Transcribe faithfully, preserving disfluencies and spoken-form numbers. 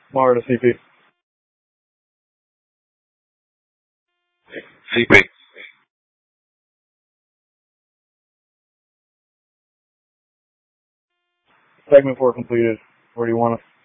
Mara to C P. C P. Segment four completed. Where do you want us?